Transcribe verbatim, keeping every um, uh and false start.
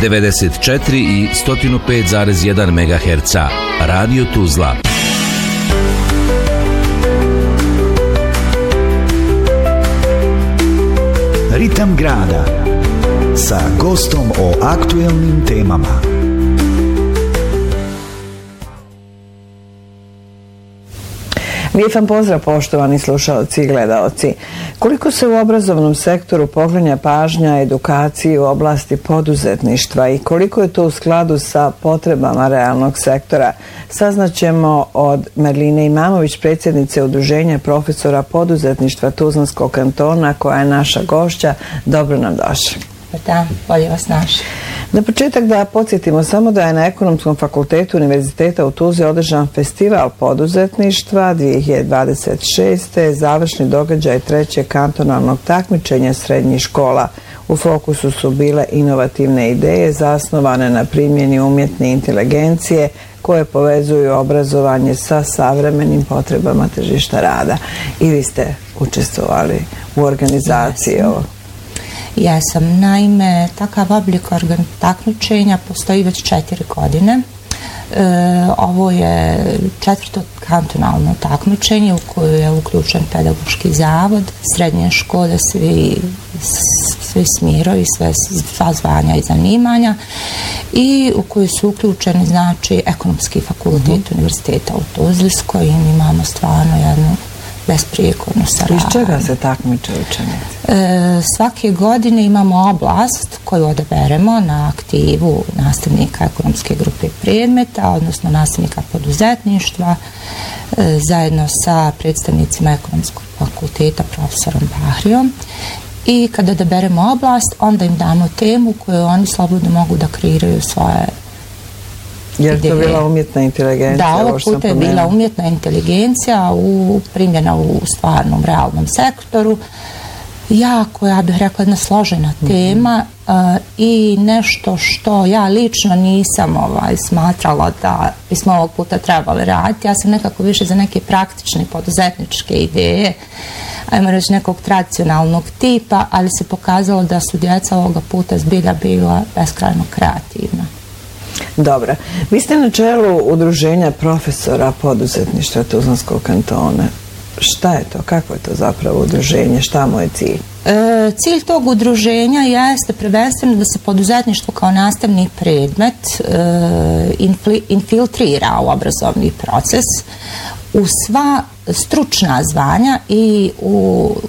devedeset četiri i sto pet zarez jedan megaherca. Radio Tuzla. Ritam grada sa gostom o aktuelnim temama. Lijep vam pozdrav, poštovani slušalci i gledaoci. Koliko se u obrazovnom sektoru poklanja pažnja edukaciji u oblasti poduzetništva i koliko je to u skladu sa potrebama realnog sektora, saznaćemo od Merline Imamović, predsjednice Udruženja profesora poduzetništva Tuzlanskog kantona, koja je naša gošća. Dobro nam došli. Da, bolje vas našli. Na početak da podsjetimo samo da je na Ekonomskom fakultetu Univerziteta u Tuzli održan festival poduzetništva dvije hiljade dvadeset šeste. završni događaj trećeg kantonalnog takmičenja srednjih škola. U fokusu su bile inovativne ideje zasnovane na primjeni umjetne inteligencije koje povezuju obrazovanje sa savremenim potrebama tržišta rada. I vi ste učestvovali u organizaciji ovog. Jesam, naime, takav oblik takmičenja postoji već četiri godine. E, ovo je četvrto kantonalno takmičenje u koju je uključen pedagoški zavod, srednje škole, svi, svi smirovi, sve, sva zvanja i zanimanja, i u koju su uključeni, znači, Ekonomski fakultet uh-huh. Univerziteta u Tuzli, s kojim imamo stvarno jednu besprijekornu saradnju. Iz čega se takmiče učenici? E, svake godine imamo oblast koju odaberemo na aktivu nastavnika ekonomske grupe predmeta, odnosno nastavnika poduzetništva, e, zajedno sa predstavnicima Ekonomskog fakulteta profesorom Bahrijom. I kada odaberemo oblast, onda im damo temu koju oni slobodno mogu da kreiraju svoje. Jer to bila umjetna inteligencija? Da, ovog puta je bila umjetna inteligencija u, primjena u stvarnom, realnom sektoru. Jako, ja bih rekla, jedna složena tema uh, i nešto što ja lično nisam ovaj, smatrala da bismo ovog puta trebali raditi. Ja sam nekako više za neke praktične poduzetničke ideje, ajmo reći nekog tradicionalnog tipa, ali se pokazalo da su djeca ovoga puta zbilja bila beskrajno kreativna. Dobro. Vi ste na čelu Udruženja profesora poduzetništva Tuzlanskog kantona. Šta je to? Kako je to zapravo udruženje? Šta mu je cilj? E, cilj tog udruženja jeste prvenstveno da se poduzetništvo kao nastavni predmet e, infli, infiltrira u obrazovni proces, u sva stručna zvanja i u